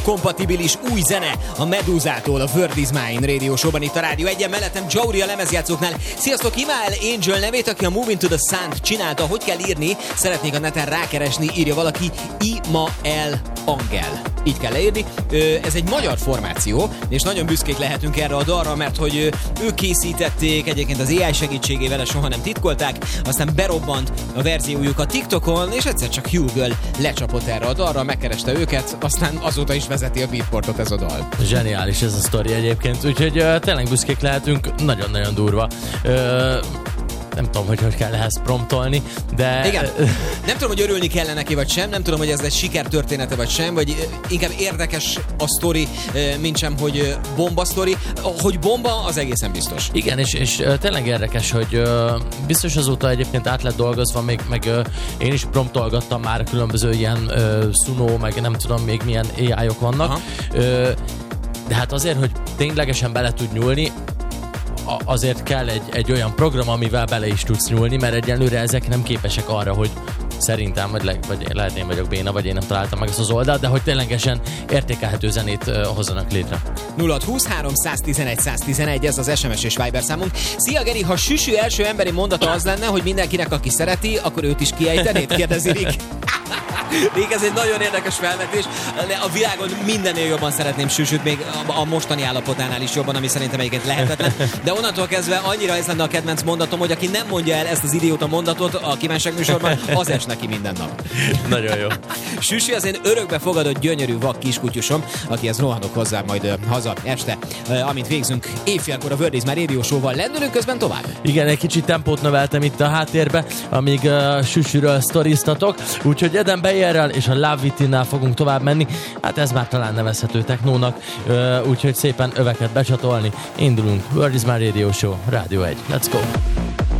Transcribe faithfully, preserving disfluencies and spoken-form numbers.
kompatibilis új zene a Medúzától a Word is Mine Radio Show-ban itt a Rádió egyen, mellettem Jory a lemezjátszóknál. Sziasztok, Imael Angel nevét, aki a Moving to the Sun csinálta. Hogy kell írni? Szeretnék a neten rákeresni, írja valaki. Imael Angel. Így kell leírni. Ez egy magyar formáció, és nagyon büszkék lehetünk erre a dalra, mert hogy ők készítették, egyébként az á i segítségével, ezt soha nem titkolták, aztán berobbant a verziójuk a TikTokon, és egyszer csak Hugo lecsapott erre a dalra, megkereste őket, aztán azóta is vezeti a Beatportot ez a dal. Zseniális ez a sztori egyébként, úgyhogy uh, tényleg büszkék lehetünk, nagyon-nagyon durva. Uh, nem tudom, hogy hogy kell ehhez promptolni, de... Igen. Nem tudom, hogy örülni kell neki, vagy sem, nem tudom, hogy ez egy sikertörténete, vagy sem, vagy inkább érdekes a sztori, mint sem, hogy bomba sztori. Hogy bomba, az egészen biztos. Igen, és, és tényleg érdekes, hogy biztos azóta egyébként át lett dolgozva, még, meg én is promptolgattam már különböző ilyen Suno, meg nem tudom még milyen á i-ok vannak. Aha. De hát azért, hogy ténylegesen bele tud nyúlni, azért kell egy, egy olyan program, amivel bele is tudsz nyúlni, mert egyelőre ezek nem képesek arra, hogy szerintem, vagy, le, vagy lehet én vagyok béna, vagy én nem találtam meg ezt az oldalt, de hogy ténylegesen értékelhető zenét uh, hozzanak létre. nulla húsz három tizenegy száz tizenegy, ez az es em es és Viber számunk. Szia Geri, ha Süsű első emberi mondata az lenne, hogy mindenkinek, aki szereti, akkor őt is kiejtenéd? Kérdezi Rick. Rick, ez egy nagyon érdekes felvetés. A világon mindennél jobban szeretném Süsűt, még a mostani állapotánál is jobban, ami szerintem egyébként lehetetlen. De onnantól kezdve annyira ez lenne a kedvenc mondatom, hogy aki nem mondja el ezt az idióta mondatot a kívánság műsorban, az es neki minden nap. Nagyon jó. Süsű az én örökbe fogadott gyönyörű vak kiskutyusom, akihez rohanok hozzá majd uh, haza este, uh, amint végzünk éjfélkor a Word is Mine Radio Show-val. Lendülünk közben tovább. Igen, egy kicsit tempót növeltem itt a háttérbe, amíg uh, Süsűről sztoriztatok, úgyhogy Eden Bayerrel és a Love It-nál fogunk tovább menni. Hát ez már talán nevezhető technónak, uh, úgyhogy szépen öveket becsatolni. Indulunk. Word is Mine Radio Show, Rádió egy. Let's go!